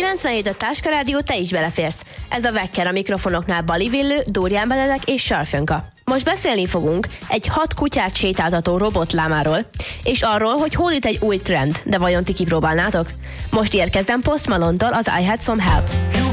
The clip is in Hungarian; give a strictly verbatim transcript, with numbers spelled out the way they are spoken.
kilencvenhét a Táska Rádió, te is beleférsz. Ez a Vekker, a mikrofonoknál Bali Villő, Dórián Benedek és Sarfönka. Most beszélni fogunk egy hat kutyát sétáltató robotlámáról, és arról, hogy hol itt egy új trend, de vajon ti kipróbálnátok? Most érkezem Post Malone-tól az I Had Some Help.